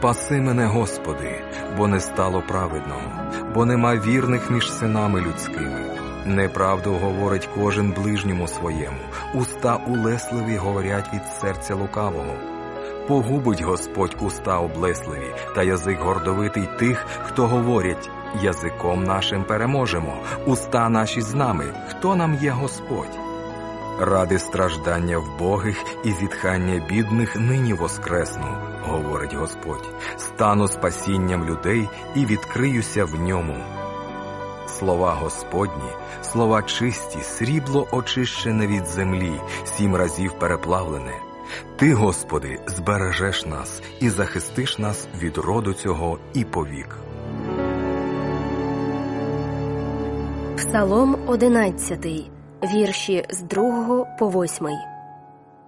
Спаси мене, Господи, бо не стало праведного, бо нема вірних між синами людськими. Неправду говорить кожен ближньому своєму, уста улесливі говорять від серця лукавого. Погубить Господь уста облесливі та язик гордовитий тих, хто говорять: язиком нашим переможемо, уста наші з нами, хто нам є Господь? Ради страждання вбогих і зітхання бідних нині воскресну, говорить Господь, стану спасінням людей і відкриюся в ньому. Слова Господні, слова чисті, срібло очищене від землі, 7 разів переплавлене. Ти, Господи, збережеш нас і захистиш нас від роду цього і повік. Псалом 11, вірші з 2 по 8.